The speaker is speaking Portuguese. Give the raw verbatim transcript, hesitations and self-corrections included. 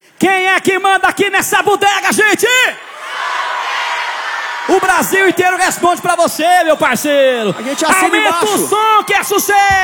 Quem é que manda aqui nessa bodega, gente? O Brasil inteiro responde pra você, meu parceiro. A gente assina Aumenta embaixo. o som que é sucesso.